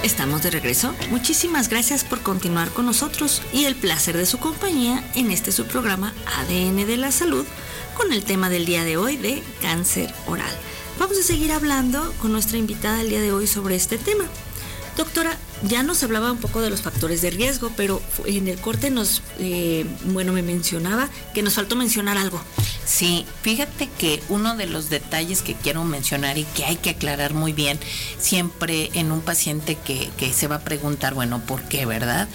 Estamos de regreso. Muchísimas gracias por continuar con nosotros y el placer de su compañía en este su programa ADN de la Salud con el tema del día de hoy de cáncer oral. Vamos a seguir hablando con nuestra invitada el día de hoy sobre este tema. Doctora, ya nos hablaba un poco de los factores de riesgo, pero en el corte me mencionaba que nos faltó mencionar algo. Sí, fíjate que uno de los detalles que quiero mencionar y que hay que aclarar muy bien siempre en un paciente que se va a preguntar, bueno, ¿por qué, verdad?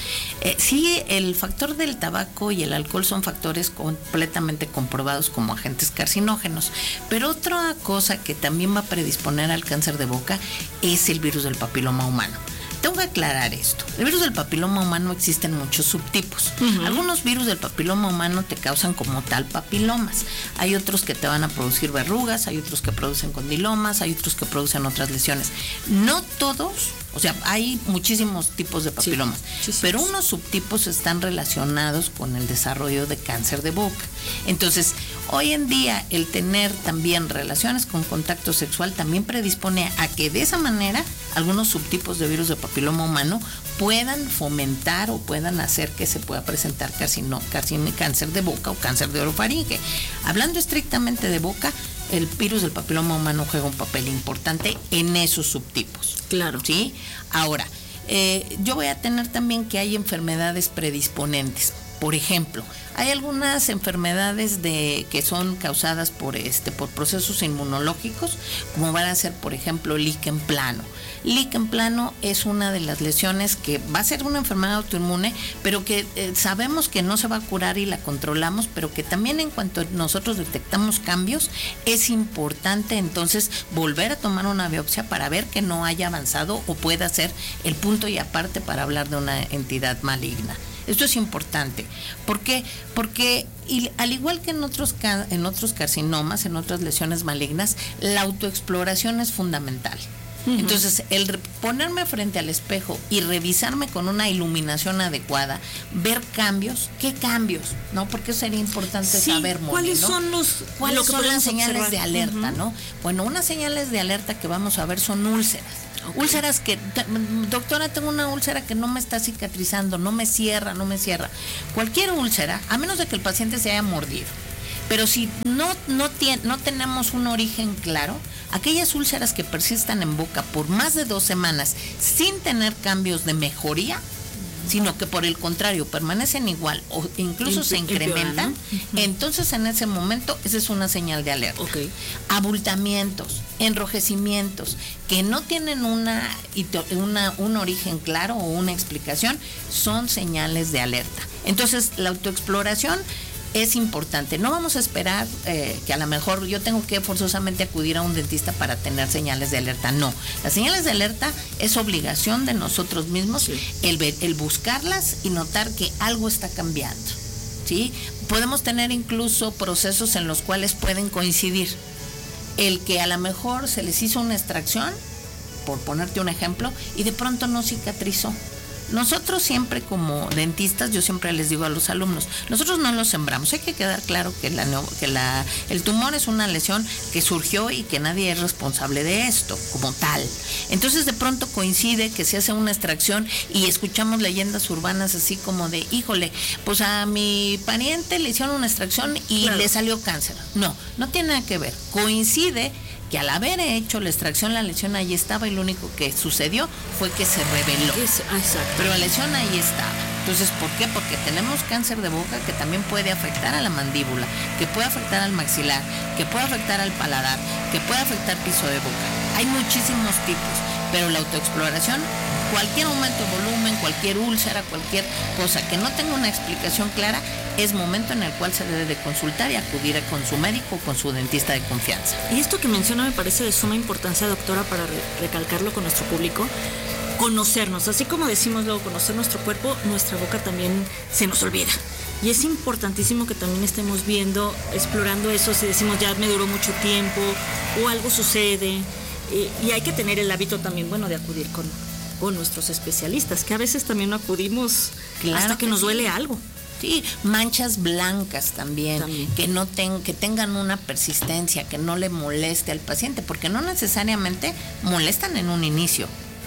Sí, el factor del tabaco y el alcohol son factores completamente comprobados como agentes carcinógenos, pero otra cosa que también va a predisponer al cáncer de boca es el virus del papiloma humano. Tengo que aclarar esto. El virus del papiloma humano existen muchos subtipos. Algunos virus del papiloma humano te causan como tal papilomas. Hay otros que te van a producir verrugas, hay otros que producen condilomas, hay otros que producen otras lesiones. No todos, o sea, hay muchísimos tipos de papilomas, pero unos subtipos están relacionados con el desarrollo de cáncer de boca. Entonces, hoy en día el tener también relaciones con contacto sexual también predispone a que de esa manera algunos subtipos de virus de papiloma humano puedan fomentar o puedan hacer que se pueda presentar cáncer de boca o cáncer de orofaringe. Hablando estrictamente de boca, el virus del papiloma humano juega un papel importante en esos subtipos. Claro. ¿Sí? Ahora, yo voy a tener también que hay enfermedades predisponentes. Por ejemplo, hay algunas enfermedades que son causadas por procesos inmunológicos, como van a ser, por ejemplo, líquen plano. Líquen plano es una de las lesiones que va a ser una enfermedad autoinmune, pero que sabemos que no se va a curar y la controlamos, pero que también en cuanto nosotros detectamos cambios, es importante entonces volver a tomar una biopsia para ver que no haya avanzado o pueda ser el punto y aparte para hablar de una entidad maligna. Esto es importante. ¿Por qué? Porque al igual que en otros carcinomas, en otras lesiones malignas, la autoexploración es fundamental. Entonces, el ponerme frente al espejo y revisarme con una iluminación adecuada, ver cambios, ¿qué cambios? ¿No? Porque sería importante saber, Moni, ¿cuáles ¿no? son las señales de alerta, ¿no? Bueno, unas señales de alerta que vamos a ver son úlceras. Okay. Úlceras que, doctora, tengo una úlcera que no me está cicatrizando, no me cierra. Cualquier úlcera, a menos de que el paciente se haya mordido. Pero si no tenemos un origen claro, aquellas úlceras que persistan en boca por más de 2 semanas sin tener cambios de mejoría, sino que por el contrario permanecen igual o incluso se incrementan, entonces en ese momento esa es una señal de alerta. Okay. Abultamientos, enrojecimientos que no tienen un origen claro o una explicación son señales de alerta. Entonces la autoexploración es importante. No vamos a esperar que a lo mejor yo tengo que forzosamente acudir a un dentista para tener señales de alerta. No, las señales de alerta es obligación de nosotros mismos, el buscarlas y notar que algo está cambiando, ¿sí? Podemos tener incluso procesos en los cuales pueden coincidir. El que a lo mejor se les hizo una extracción, por ponerte un ejemplo, y de pronto no cicatrizó. Nosotros siempre como dentistas, yo siempre les digo a los alumnos, nosotros no lo sembramos. Hay que quedar claro que el tumor es una lesión que surgió y que nadie es responsable de esto como tal. Entonces de pronto coincide que se hace una extracción y escuchamos leyendas urbanas así como de, híjole, pues a mi pariente le hicieron una extracción y le salió cáncer. No tiene nada que ver. Coincide que al haber hecho la extracción, la lesión ahí estaba y lo único que sucedió fue que se reveló. Pero la lesión ahí estaba. Entonces, ¿por qué? Porque tenemos cáncer de boca que también puede afectar a la mandíbula, que puede afectar al maxilar, que puede afectar al paladar, que puede afectar piso de boca. Hay muchísimos tipos, pero la autoexploración, cualquier aumento de volumen, cualquier úlcera, cualquier cosa que no tenga una explicación clara, es momento en el cual se debe de consultar y acudir con su médico o con su dentista de confianza. Y esto que menciona me parece de suma importancia, doctora, para recalcarlo con nuestro público. Conocernos, así como decimos luego conocer nuestro cuerpo, nuestra boca también se nos olvida. Y es importantísimo que también estemos viendo, explorando eso, si decimos ya me duró mucho tiempo o algo sucede. Y hay que tener el hábito también, de acudir con nuestros especialistas, que a veces también no acudimos hasta que nos duele algo. Sí, manchas blancas también. Que tengan una persistencia, que no le moleste al paciente, porque no necesariamente molestan en un inicio.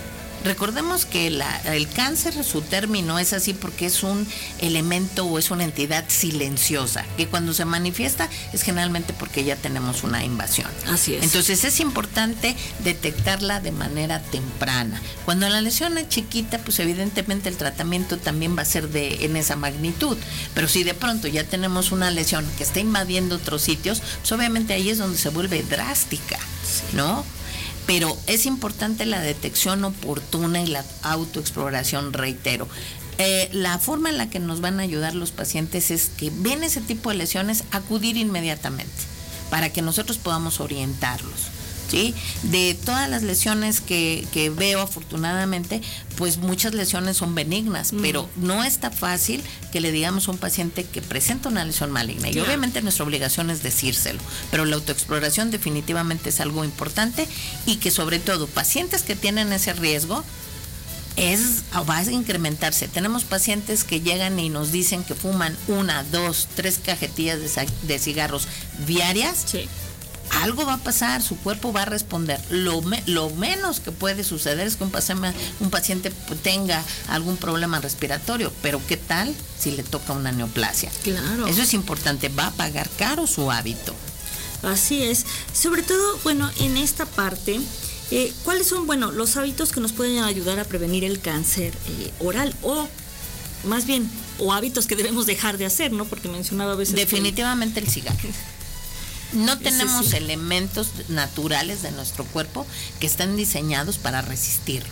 Recordemos que el cáncer, su término es así porque es un elemento o es una entidad silenciosa, que cuando se manifiesta es generalmente porque ya tenemos una invasión. Así es. Entonces es importante detectarla de manera temprana. Cuando la lesión es chiquita, pues evidentemente el tratamiento también va a ser en esa magnitud. Pero si de pronto ya tenemos una lesión que está invadiendo otros sitios, pues obviamente ahí es donde se vuelve drástica, ¿no? Pero es importante la detección oportuna y la autoexploración, reitero. La forma en la que nos van a ayudar los pacientes es que ven ese tipo de lesiones, acudir inmediatamente para que nosotros podamos orientarlos, ¿sí? De todas las lesiones que veo, afortunadamente, pues muchas lesiones son benignas, pero no está fácil que le digamos a un paciente que presenta una lesión maligna. Y obviamente nuestra obligación es decírselo, pero la autoexploración definitivamente es algo importante y que sobre todo pacientes que tienen ese riesgo va a incrementarse. Tenemos pacientes que llegan y nos dicen que fuman 1, 2, 3 cajetillas de cigarros diarias. Sí. Algo va a pasar, su cuerpo va a responder. Lo menos que puede suceder es que un paciente tenga algún problema respiratorio, pero ¿qué tal si le toca una neoplasia? Claro. Eso es importante, va a pagar caro su hábito. Así es. Sobre todo, bueno, en esta parte, ¿cuáles son, los hábitos que nos pueden ayudar a prevenir el cáncer oral? O más bien, o hábitos que debemos dejar de hacer, ¿no? Porque mencionaba a veces... Definitivamente el cigarro. No tenemos elementos naturales de nuestro cuerpo que están diseñados para resistir.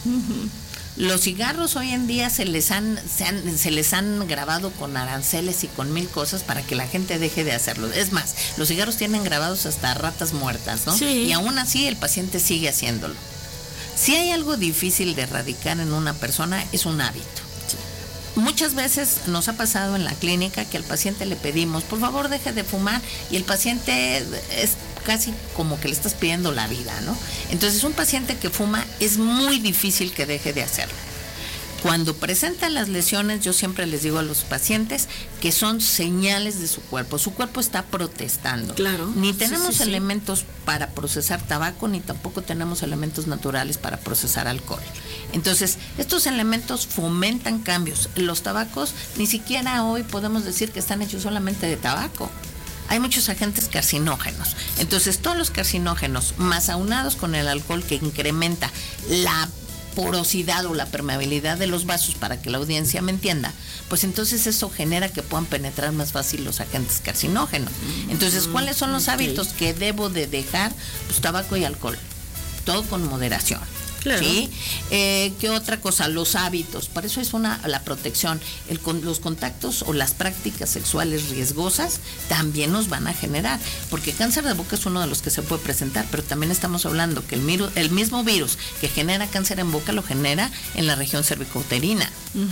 Los cigarros hoy en día se les han grabado con aranceles y con 1000 cosas para que la gente deje de hacerlo. Es más, los cigarros tienen grabados hasta ratas muertas, ¿no? Sí. Y aún así el paciente sigue haciéndolo. Si hay algo difícil de erradicar en una persona, es un hábito. Muchas veces nos ha pasado en la clínica que al paciente le pedimos, por favor deje de fumar, y el paciente es casi como que le estás pidiendo la vida, ¿no? Entonces un paciente que fuma es muy difícil que deje de hacerlo. Cuando presentan las lesiones, yo siempre les digo a los pacientes que son señales de su cuerpo. Su cuerpo está protestando. Claro. Ni tenemos elementos para procesar tabaco, ni tampoco tenemos elementos naturales para procesar alcohol. Entonces, estos elementos fomentan cambios. Los tabacos, ni siquiera hoy podemos decir que están hechos solamente de tabaco. Hay muchos agentes carcinógenos. Entonces, todos los carcinógenos, más aunados con el alcohol que incrementa la porosidad o la permeabilidad de los vasos, para que la audiencia me entienda, pues entonces eso genera que puedan penetrar más fácil los agentes carcinógenos. Entonces, ¿cuáles son los hábitos que debo de dejar? Pues tabaco y alcohol, todo con moderación. Claro. ¿Sí? ¿Qué otra cosa? Los hábitos. Para eso es la protección. Los contactos o las prácticas sexuales riesgosas también nos van a generar, porque cáncer de boca es uno de los que se puede presentar, pero también estamos hablando que el mismo virus que genera cáncer en boca lo genera en la región cervicouterina.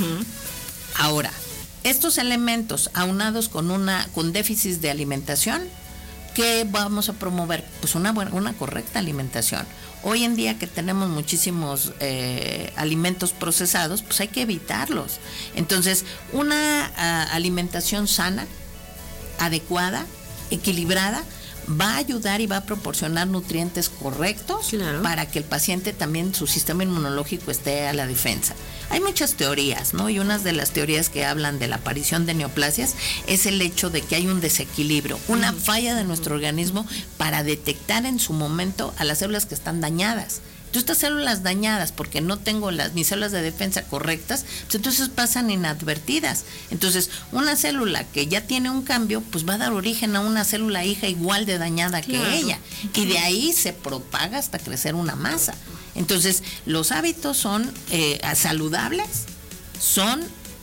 Ahora, estos elementos aunados con déficits de alimentación, ¿qué vamos a promover? Pues una correcta alimentación. Hoy en día que tenemos muchísimos alimentos procesados, pues hay que evitarlos. Entonces, una alimentación sana, adecuada, equilibrada, va a ayudar y va a proporcionar nutrientes correctos, claro, para que el paciente también, su sistema inmunológico esté a la defensa. Hay muchas teorías, ¿no? Y una de las teorías que hablan de la aparición de neoplasias es el hecho de que hay un desequilibrio, una falla de nuestro organismo para detectar en su momento a las células que están dañadas. Estas células dañadas, porque no tengo mis células de defensa correctas, pues entonces pasan inadvertidas. Entonces, una célula que ya tiene un cambio, pues va a dar origen a una célula hija igual de dañada que ella. Y de ahí se propaga hasta crecer una masa. Entonces, los hábitos son saludables, son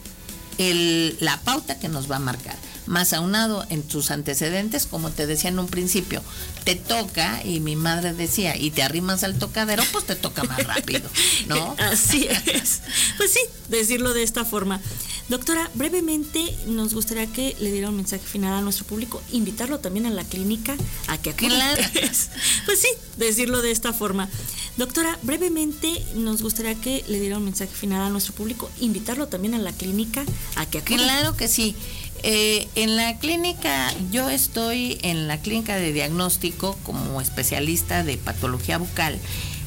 la pauta que nos va a marcar. Más aunado en tus antecedentes, como te decía en un principio, te toca, y mi madre decía, y te arrimas al tocadero, pues te toca más rápido, ¿no? Así es. Pues sí, decirlo de esta forma. Doctora, brevemente nos gustaría que le diera un mensaje final a nuestro público, invitarlo también a la clínica a que acuda. Claro. Pues sí, decirlo de esta forma. Doctora, brevemente nos gustaría que le diera un mensaje final a nuestro público, invitarlo también a la clínica a que acuda. Claro que sí. En la clínica, yo estoy en la clínica de diagnóstico como especialista de patología bucal,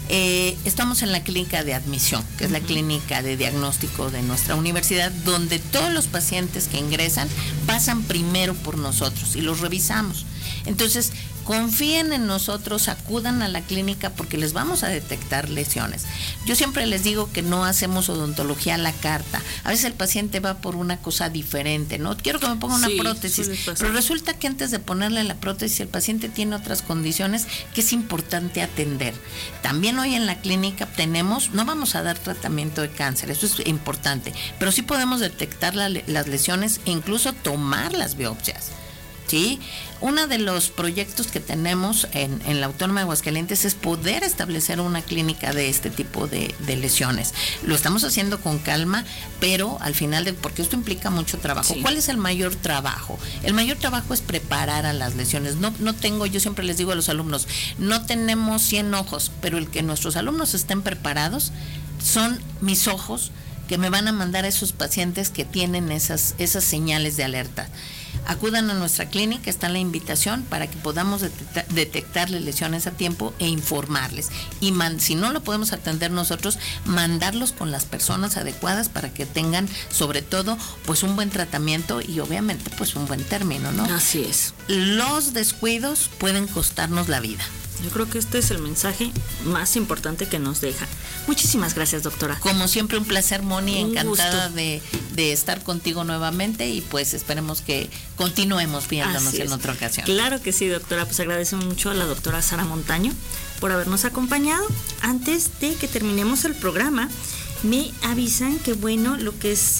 Estamos en la clínica de admisión, que es la clínica de diagnóstico de nuestra universidad, donde todos los pacientes que ingresan pasan primero por nosotros y los revisamos. Entonces, confíen en nosotros, acudan a la clínica porque les vamos a detectar lesiones. Yo siempre les digo que no hacemos odontología a la carta. A veces el paciente va por una cosa diferente, ¿no? Quiero que me ponga una prótesis, pero resulta que antes de ponerle la prótesis el paciente tiene otras condiciones que es importante atender. También hoy en la clínica tenemos, no vamos a dar tratamiento de cáncer, eso es importante, pero sí podemos detectar las lesiones e incluso tomar las biopsias. ¿Sí? Uno de los proyectos que tenemos en la Autónoma de Aguascalientes es poder establecer una clínica de este tipo de lesiones. Lo estamos haciendo con calma, pero al final, porque esto implica mucho trabajo. Sí. ¿Cuál es el mayor trabajo? El mayor trabajo es preparar a las lesiones. Yo siempre les digo a los alumnos, no tenemos 100 ojos, pero el que nuestros alumnos estén preparados son mis ojos que me van a mandar a esos pacientes que tienen esas señales de alerta. Acudan a nuestra clínica, está la invitación para que podamos detectarles lesiones a tiempo e informarles. Y si no lo podemos atender nosotros, mandarlos con las personas adecuadas para que tengan, sobre todo, pues un buen tratamiento y obviamente pues un buen término, ¿no? Así es. Los descuidos pueden costarnos la vida. Yo creo que este es el mensaje más importante que nos deja. Muchísimas gracias, doctora. Como siempre, un placer, Moni, encantada de estar contigo nuevamente y pues esperemos que continuemos viéndonos en otra ocasión. Claro que sí, doctora, pues agradecemos mucho a la doctora Sara Montaño por habernos acompañado. Antes de que terminemos el programa, me avisan que bueno, lo que es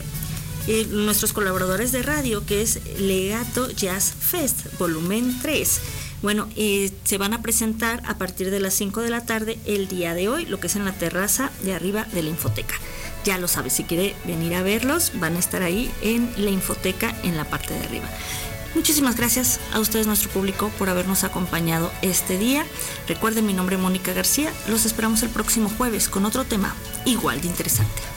nuestros colaboradores de radio, que es Legato Jazz Fest, volumen 3, bueno, se van a presentar a partir de las 5 de la tarde el día de hoy, lo que es en la terraza de arriba de la Infoteca. Ya lo sabe, si quiere venir a verlos, van a estar ahí en la Infoteca en la parte de arriba. Muchísimas gracias a ustedes, nuestro público, por habernos acompañado este día. Recuerden, mi nombre es Mónica García. Los esperamos el próximo jueves con otro tema igual de interesante.